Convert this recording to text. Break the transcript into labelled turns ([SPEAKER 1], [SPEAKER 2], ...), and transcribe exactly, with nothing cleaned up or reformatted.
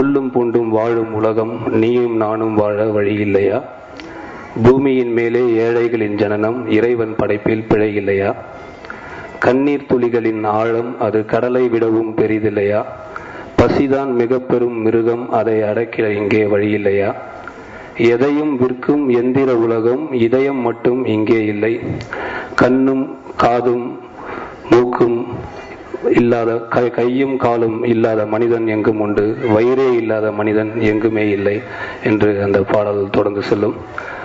[SPEAKER 1] புல்லும் பூண்டும் வாழும் உலகம் நீயும் நானும் வாழ வழி இல்லையா? பூமியின் மேலே ஏழைகளின் ஜனனம், இறைவன் படைப்பில் பிழை இல்லையா? கண்ணீர் துளிகளின் ஆழம் அது கடலை விடவும் பெரிதில்லையா? பசிதான் மிக பெரும் மிருகம், அதை அடக்கிட இங்கே வழியில்லையா? எதையும் விற்கும் எந்திர உலகம், இதயம் மட்டும் இங்கே இல்லை. கண்ணும் காதும் மூக்கும் இல்லாத கையும் காலும் இல்லாத மனிதன் எங்கும் உண்டு, வயிறே இல்லாத மனிதன் எங்குமே இல்லை என்று அந்த பாடல் தொடர்ந்து செல்லும்.